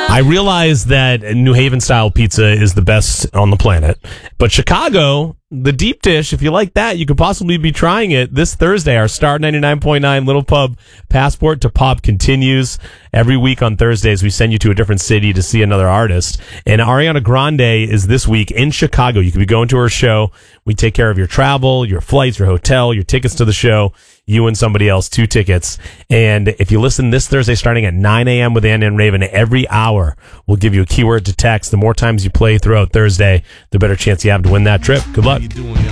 I realize that New Haven style pizza is the best on the planet, but Chicago, the deep dish, if you like that, you could possibly be trying it this Thursday. Our Star 99.9 Little Pub Passport to Pop continues. Every week on Thursdays, we send you to a different city to see another artist. And Ariana Grande is this week in Chicago. You could be going to her show. We take care of your travel, your flights, your hotel, your tickets to the show. You and somebody else, 2 tickets. And if you listen this Thursday starting at 9 a.m. with Ann and Raven, every hour we'll give you a keyword to text. The more times you play throughout Thursday, the better chance you have to win that trip. Good luck.